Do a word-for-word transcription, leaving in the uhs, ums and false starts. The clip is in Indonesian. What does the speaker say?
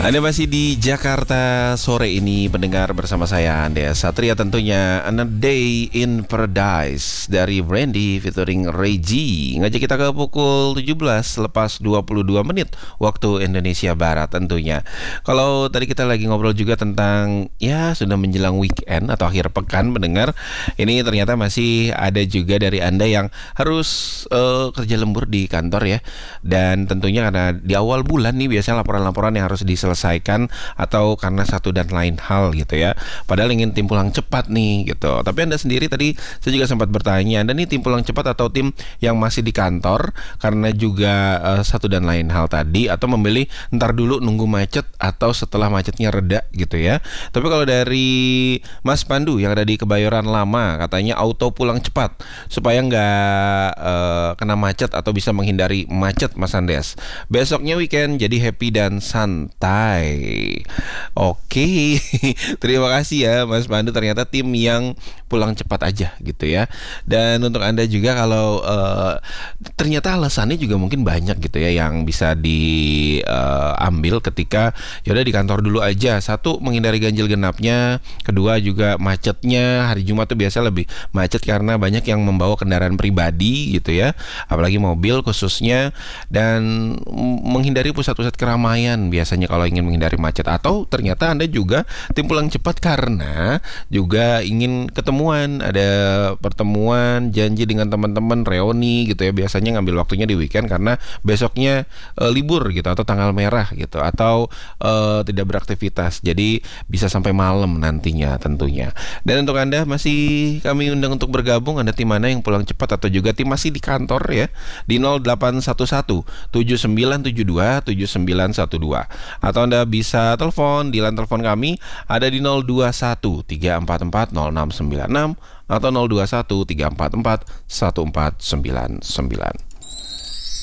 Anda masih di Jakarta sore ini, pendengar, bersama saya Andreas Satria tentunya. A Day in Paradise dari Brandy featuring Reggie ngajak kita ke pukul tujuh belas lepas dua puluh dua menit waktu Indonesia Barat tentunya. Kalau tadi kita lagi ngobrol juga tentang ya sudah menjelang weekend atau akhir pekan, pendengar, ini ternyata masih ada juga dari Anda yang harus uh, kerja lembur di kantor ya. Dan tentunya karena di awal bulan nih biasanya laporan-laporan yang harus diselesaikan atau karena satu dan lain hal gitu ya. Padahal ingin tim pulang cepat nih gitu. Tapi Anda sendiri tadi saya juga sempat bertanya, Anda nih tim pulang cepat atau tim yang masih di kantor karena juga uh, satu dan lain hal tadi, atau memilih ntar dulu nunggu macet atau setelah macetnya reda gitu ya. Tapi kalau dari Mas Pandu yang ada di Kebayoran Lama, katanya auto pulang cepat supaya nggak uh, kena macet atau bisa menghindari macet, Mas Andes. Besoknya weekend jadi happy dan santai. Oke, terima kasih ya Mas Pandu. Ternyata tim yang pulang cepat aja gitu ya. Dan untuk Anda juga kalau uh, ternyata alasannya juga mungkin banyak gitu ya yang bisa diambil uh, ketika yaudah di kantor dulu aja. Satu, menghindari ganjil genapnya. Kedua juga macetnya. Hari Jumat tuh biasa lebih macet karena banyak yang membawa kendaraan pribadi gitu ya, apalagi mobil khususnya. Dan menghindari pusat-pusat keramaian biasanya kalau ingin menghindari macet. Atau ternyata Anda juga tim pulang cepat karena juga ingin ketemuan, ada pertemuan, janji dengan teman-teman, reuni gitu ya. Biasanya ngambil waktunya di weekend karena besoknya e, libur gitu, atau tanggal merah gitu, atau e, tidak beraktivitas. Jadi bisa sampai malam nantinya tentunya. Dan untuk Anda masih kami undang untuk bergabung. Anda tim mana yang pulang cepat atau juga tim masih di kantor ya, di nol delapan satu satu tujuh sembilan tujuh dua tujuh sembilan satu dua, atau Anda bisa telepon di line telepon kami ada di nol dua satu tiga empat empat nol enam sembilan enam atau nol dua satu tiga empat empat satu empat sembilan sembilan.